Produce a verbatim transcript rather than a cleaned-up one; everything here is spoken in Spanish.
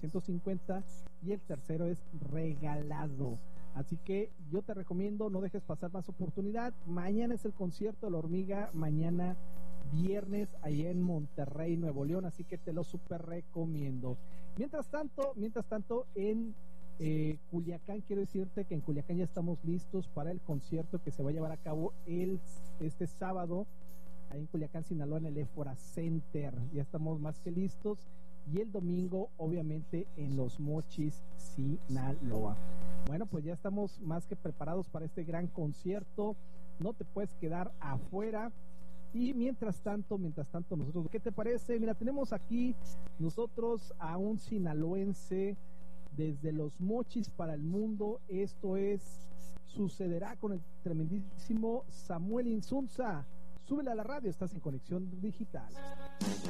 ciento cincuenta y el tercero es regalado. Así que yo te recomiendo, no dejes pasar más oportunidad. Mañana es el concierto de La Hormiga, mañana viernes allá en Monterrey, Nuevo León, así que te lo súper recomiendo. Mientras tanto, mientras tanto en eh, Culiacán, quiero decirte que en Culiacán ya estamos listos para el concierto que se va a llevar a cabo el, este sábado, ahí en Culiacán, Sinaloa, en el Éfora Center. Ya estamos más que listos. Y el domingo, obviamente, en Los Mochis, Sinaloa. Bueno, pues ya estamos más que preparados para este gran concierto. No te puedes quedar afuera. Y mientras tanto, mientras tanto, nosotros, ¿qué te parece? Mira, tenemos aquí nosotros a un sinaloense desde Los Mochis para el mundo. Esto es, sucederá con el tremendísimo Samuel Insunza. Súbele a la radio, estás en Conexión Digital.